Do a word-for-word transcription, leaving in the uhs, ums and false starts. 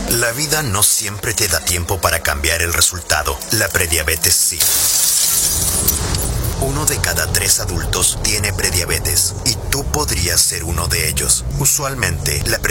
La vida no siempre te da tiempo para cambiar el resultado. La prediabetes sí. Uno de cada tres adultos tiene prediabetes y tú podrías ser uno de ellos. Usualmente, la